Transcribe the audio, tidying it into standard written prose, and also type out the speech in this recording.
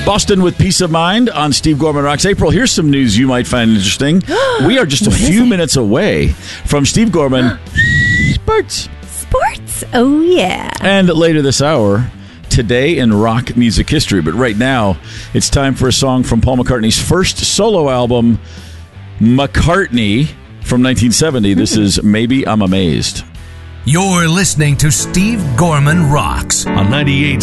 Boston with Peace of Mind on Steve Gorman Rocks. April, here's some news you might find interesting. We are just a few minutes away from Steve Gorman Sports. Oh, yeah. And later this hour, today in rock music history. But right now, it's time for a song from Paul McCartney's first solo album, McCartney, from 1970. This is Maybe I'm Amazed. You're listening to Steve Gorman Rocks on 98.